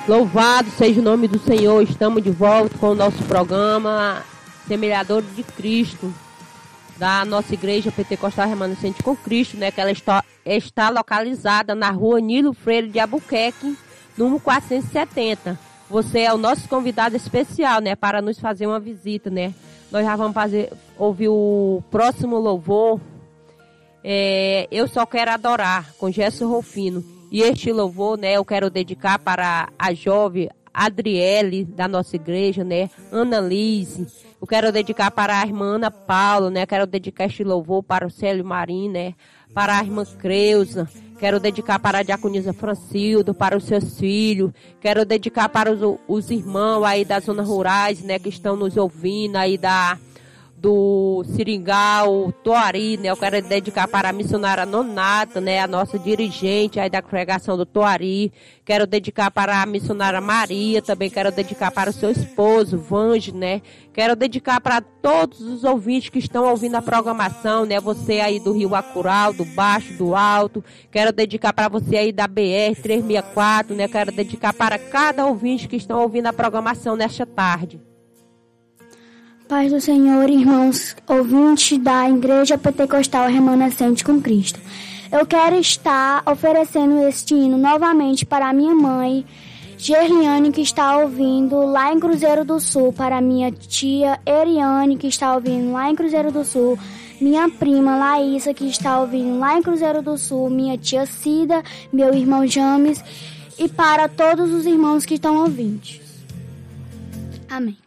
Louvado seja o nome do Senhor. Estamos de volta com o nosso programa Semeador de Cristo, da nossa igreja Pentecostal Remanescente com Cristo, né? Que ela está localizada na rua Nilo Freire de Albuquerque, número 470. Você é o nosso convidado especial, né? Para nos fazer uma visita, né? Nós já vamos ouvir o próximo louvor. Eu Só Quero Adorar, com Gerson Rufino. E este louvor, né, eu quero dedicar para a jovem Adriele, da nossa igreja, né, Ana Lise. Eu quero dedicar para a irmã Ana Paula, né, quero dedicar este louvor para o Célio Marim, né, para a irmã Creuza. Quero dedicar para a diaconisa Francildo, para os seus filhos. Quero dedicar para os irmãos aí das zonas rurais, né, que estão nos ouvindo aí do Seringal, Toari, né? Eu quero dedicar para a missionária Nonata, né? A nossa dirigente aí da congregação do Toari. Quero dedicar para a missionária Maria, também quero dedicar para o seu esposo, Vange, né? Quero dedicar para todos os ouvintes que estão ouvindo a programação, né? Você aí do Rio Acural, do Baixo, do Alto. Quero dedicar para você aí da BR 364, né? Quero dedicar para cada ouvinte que estão ouvindo a programação nesta tarde. Paz do Senhor, irmãos, ouvintes da Igreja Pentecostal Remanescente com Cristo. Eu quero estar oferecendo este hino novamente para a minha mãe, Gerliane, que está ouvindo lá em Cruzeiro do Sul, para minha tia Eriane, que está ouvindo lá em Cruzeiro do Sul, minha prima Laísa, que está ouvindo lá em Cruzeiro do Sul, minha tia Cida, meu irmão James, e para todos os irmãos que estão ouvindo. Amém.